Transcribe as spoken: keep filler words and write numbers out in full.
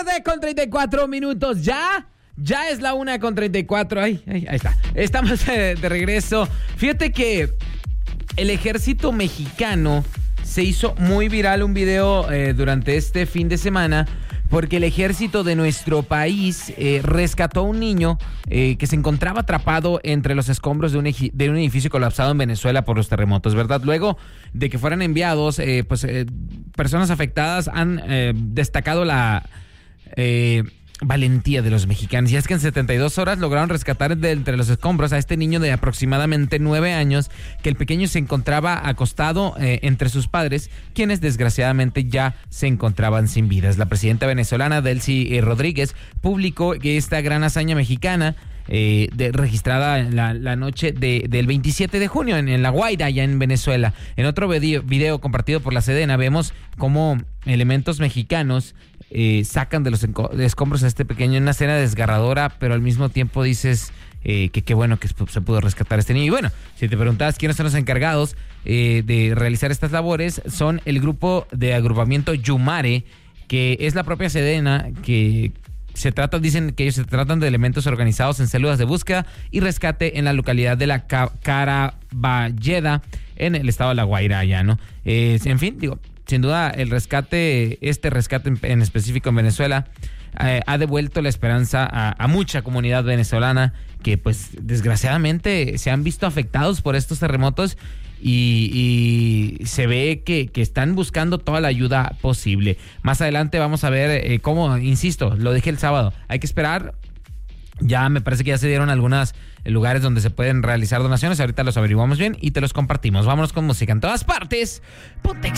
tarde con treinta y cuatro minutos. ¿Ya? Ya es la una con treinta y cuatro. Ay, ay, ahí está. Estamos de, de regreso. Fíjate que el ejército mexicano se hizo muy viral un video eh, durante este fin de semana porque el ejército de nuestro país eh, rescató a un niño eh, que se encontraba atrapado entre los escombros de un, de un edificio colapsado en Venezuela por los terremotos, ¿verdad? Luego de que fueran enviados, eh, pues eh, personas afectadas han eh, destacado la eh, valentía de los mexicanos. Y es que en setenta y dos horas lograron rescatar de entre los escombros a este niño de aproximadamente nueve años, que el pequeño se encontraba acostado eh, entre sus padres, quienes desgraciadamente ya se encontraban sin vidas. La presidenta venezolana Delcy Rodríguez publicó que esta gran hazaña mexicana Eh, de, registrada la, la noche de, del veintisiete de junio en, en La Guaira, allá en Venezuela. En otro video, video compartido por la Sedena vemos cómo elementos mexicanos eh, sacan de los de escombros a este pequeño en una escena desgarradora, pero al mismo tiempo dices eh, que qué bueno que se pudo rescatar a este niño. Y bueno, si te preguntabas quiénes son los encargados eh, de realizar estas labores, son el grupo de agrupamiento Yumare, que es la propia Sedena que Se trata, dicen que ellos se tratan de elementos organizados en células de búsqueda y rescate en la localidad de la Ca- Caraballeda, en el estado de La Guaira, allá, ¿no? Eh, en fin, digo, sin duda el rescate, este rescate en, en específico en Venezuela, eh, ha devuelto la esperanza a, a mucha comunidad venezolana que, pues, desgraciadamente se han visto afectados por estos terremotos. Y, y se ve que, que están buscando toda la ayuda posible. Más adelante vamos a ver eh, cómo, insisto, lo dije el sábado, hay que esperar. Ya me parece que ya se dieron algunos lugares donde se pueden realizar donaciones. Ahorita los averiguamos bien y te los compartimos. Vámonos con música en todas partes. Ponte